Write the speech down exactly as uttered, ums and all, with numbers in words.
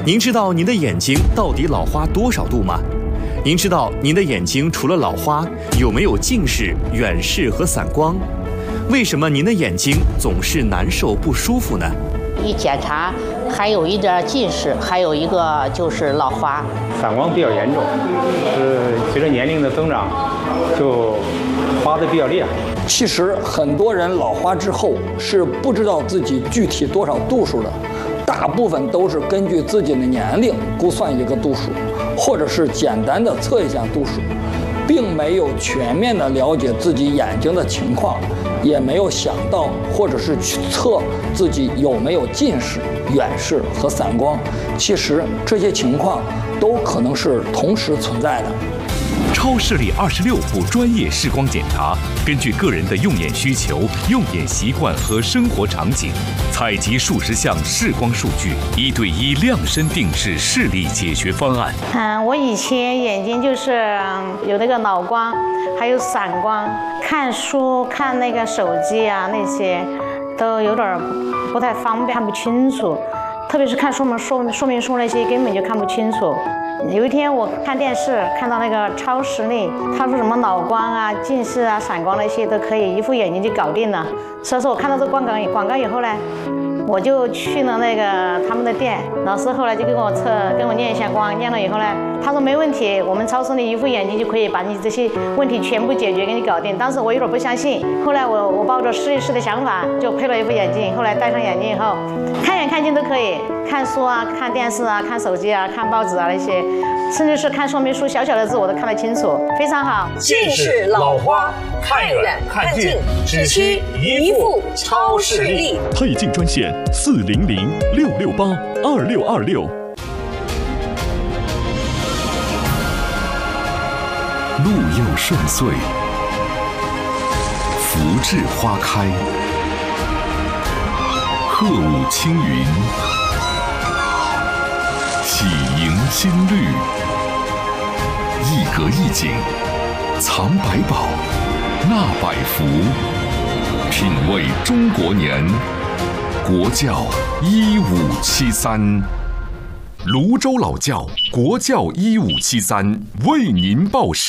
您知道您的眼睛到底老花多少度吗？您知道您的眼睛除了老花，有没有近视、远视和散光？为什么您的眼睛总是难受不舒服呢？ 一检查还有一点近视，还有一个就是老花， 散光比较严重，是随着年龄的增长，就花的比较厉害。 其实很多人老花之后是不知道自己具体多少度数的，大部分都是根据自己的年龄估算一个度数，或者是简单的测一下度数，并没有全面的了解自己眼睛的情况，也没有想到或者是去测自己有没有近视、远视和散光。其实这些情况都可能是同时存在的。 超视力二十六步专业视光检查，根据个人的用眼需求、用眼习惯和生活场景，采集数十项视光数据，一对一量身定制视力解决方案。 嗯，我以前眼睛就是有那个老光，还有散光，看书、看那个手机啊那些，都有点不太方便，看不清楚。特别是看说明说说明书那些，根本就看不清楚。有一天我看电视，看到那个超视力，他说什么老光啊、近视啊、散光那些都可以，一副眼镜就搞定了。所以说我看到这个广告广告以后呢，我就去了那个他们的店，老师后来就给我测，给我验一下光，验了以后呢，他说没问题，我们超市里一副眼镜就可以把你这些问题全部解决，给你搞定。当时我有点不相信，后来我我抱着试一试的想法，就配了一副眼镜。后来戴上眼镜以后，看远看近都可以，看书啊、看电视啊、看手机啊、看报纸啊那些，甚至是看说明书小小的字我都看得清楚，非常好。 近视、老花，看远看近，只需一副超视力。 配镜专线四零零六六八二六二六。 路又顺遂，福至花开，鹤舞青云，喜迎新绿，一格一景，藏百宝，纳百福，品味中国年，国教一五七三。泸州老窖国教一五七三为您报时。